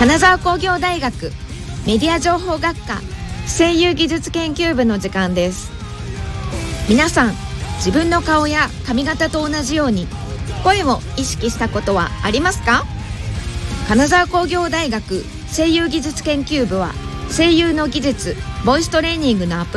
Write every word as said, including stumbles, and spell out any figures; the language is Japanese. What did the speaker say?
金沢工業大学メディア情報学科声優技術研究部の時間です。皆さん、自分の顔や髪型と同じように声を意識したことはありますか？金沢工業大学声優技術研究部は声優の技術、ボイストレーニングのアップ